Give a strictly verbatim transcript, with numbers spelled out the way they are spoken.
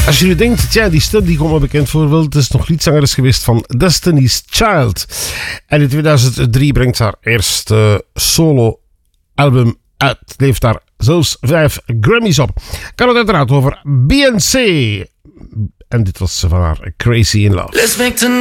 Als je nu denkt, tja, die stem die komt me bekend voor, wel, het is nog liedzangeres geweest van Destiny's Child. En in tweeduizend drie brengt haar eerste solo-album uit. Leeft daar zelfs vijf Grammys op. Kan het uiteraard over Beyoncé. En dit was van haar Crazy in Love. Let's make